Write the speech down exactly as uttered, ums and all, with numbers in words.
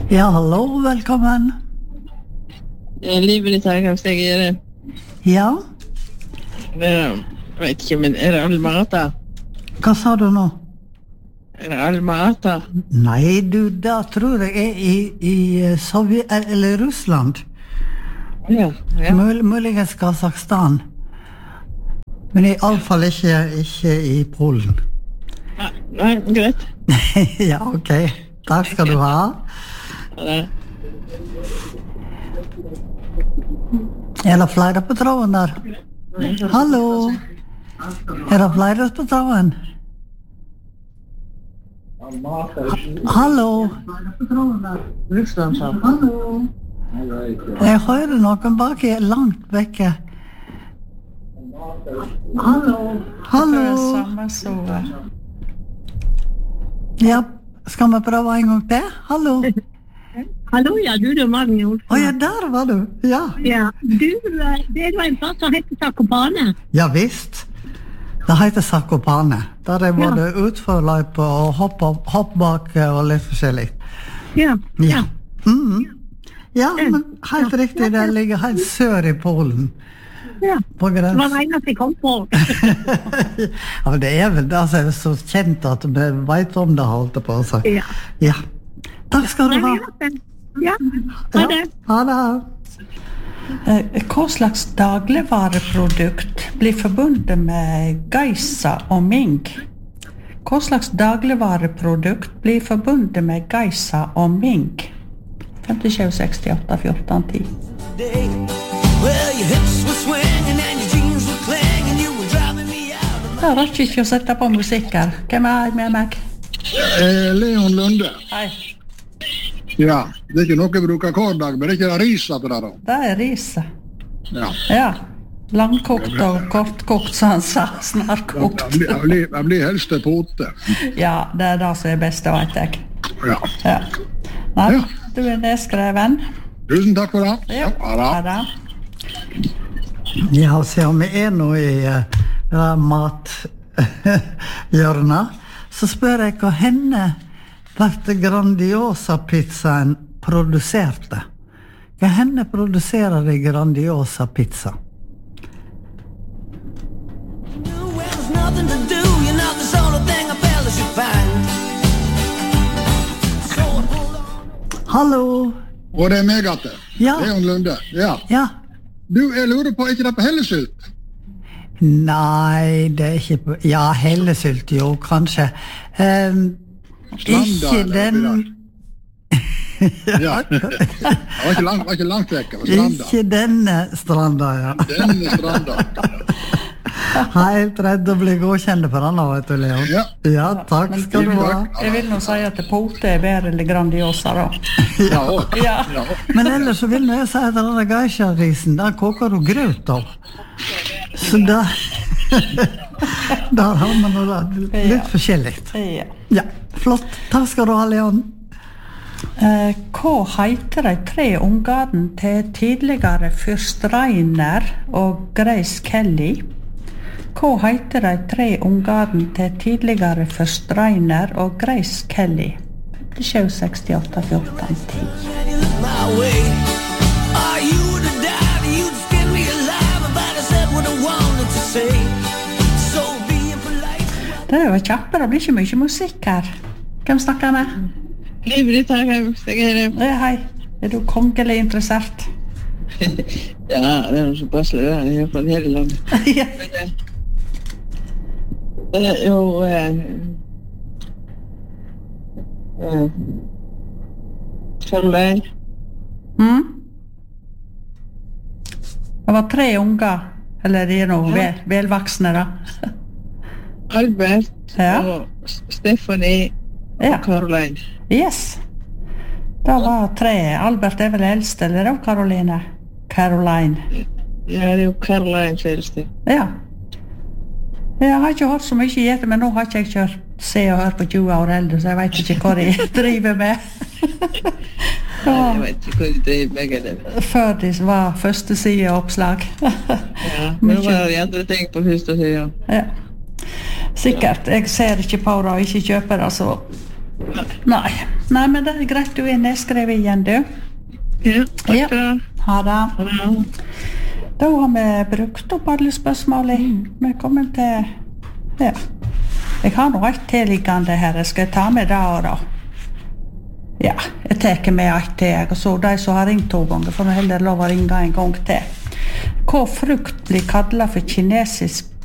Ja, hallo, velkommen. Jeg lever litt her, kanskje jeg er det. Ja, Jeg vet ikke, men er det Alma-Ata? hva sa du nå? Er det Alma-Ata? Nei, du, da tror jeg er i, i Sovjet, eller Russland. Ja, ja. Mul, muligens Kazakstan. Men i alle fall ikke, ikke i Polen. Nei, nei, greit. Ja, ok. Takk skal du ha. Ja. Er det flere på tråden der? Hallo? Er det flere på tråden? Hallo? Russland, sa. Hallo? Jeg hører noen bak i langt vekke. Hallo? Hallo? Samme så. Ja, skal vi prøve en gang til? Hallo? Hallo, ja, du, det er Magne Olsen. Å ja, der var du. Ja. Ja, du, eh, det er jo en plass som heter Zakopane. Ja, visst. Det heter Zakopane. Der er både Ja. utforløype og hopp, hopp bak og litt forskjellig. Ja, Ja. Mhm. Ja, men helt riktig, det ligger helt sør i Polen. ja. På Det var grens. det eneste jeg kom på. Ja, men det er vel det som er så kjent at vi vet om det, holdt jeg på å si. Ja. Ja. Takk skal du ha. Ja, ha det. Ha det. Eh, Hva slags dagligvareprodukt blir forbundet med Geisa og Ming? Hva slags dagligvareprodukt blir forbundet med Geisa og Ming? femtisju sekstiåtte fjorten ti. Jeg rakk ikke å sette på musikk her. Hvem er med meg? Eh, Leon Lunde. Hei, Ja, det er ikke noe jeg bruker hver dag, men det er ikke det risa til det da. det er riset. Ja. Ja, langkokt og kortkokt, som han sa, Jeg snarkokt. blir, jeg blir, jeg blir helst til pote. Ja, det er det som er best, vet jeg. Ja. Ja. Nei, Ja. du er nedskreven. Tusen takk for det. Ja, Ha det. ha det. Ja, se om vi er nå i uh, mathjørnet, så spør jeg hva henne ble Grandiosa-pizzaen produserte. Hva henne produserer de Grandiosa-pizza? Hallo? Og det er meg, Atte. Ja. Leon Lunde. Ja. Ja? Du, jeg lurer på, er ikke det på Hellesylt? Nei, det er ikke på... Ja, hellesylt, jo, kanskje. Um, Stranda, ikke eller den... oppi Ja. Det var ikke langt, var ikke langt vekk, det var stranda. Ikke denne stranda, ja. Denne stranda. Helt redd å bli godkjent for han, vet du, Leon. Ja. Ja, takk skal du ha. Jeg vil nå si at pote er bedre eller Grandiosa, da. Ja, og. Ja. Ja. Men ellers så vil jeg si at denne geisha-risen, der koker du grøt av. Så da... Der har man noe litt Ja. forskjellig. Ja. Ja, flott. Takk skal du ha, Leon. Eh, hva heter de tre ungene til tidligere fyrst Reiner og Grace Kelly? Hva heter de tre ungene til tidligere fyrst Reiner og Grace Kelly? femtisju sekstiåtte fjorten ti. Det var kjappe, det blir ikke mye musikk her. Hvem snakker med? Lever litt her, kanskje jeg er det. Eh, Hei, er du kongelig interessert? Ja, det er noe så passelig, det er i hvert fall hele landet. Ja. Men, eh, det er jo... Eh, eh, Caroline. Mm? Det var tre unger, eller de er noe vel, velvaksne da. Albert Ja. og Stephanie Ja. og Caroline. Yes. Det var tre. Albert er vel eldst, eller er det Caroline? Caroline. Ja, det er jo Caroline eldste. Ja. Jeg har ikke hørt så mye i det, men nå har ikke jeg kjørt Se og Hør på tjue år eldre, så jeg vet ikke hva de driver med. Jeg vet ikke hva de driver med det. Før de var første sideoppslag. Ja, men nå var det andre ting på første siden. Ja. Sikkert. Jeg ser ikke på det og ikke kjøper det, så... Nei. Nei, men det er greit, du er nedskrevet igjen, du. Ja, takk Ja. for det. Ha det. Ja. Da har vi brukt opp alle spørsmålene. Vi kommer til... Ja. Jeg har nå et tilliggende her. Jeg skal ta med det og da. Ja, jeg tar med et til. Jeg, og så de som har ringt to ganger, får nå heller lov å ringe en gang til. Hva frukt blir kallet for kinesisk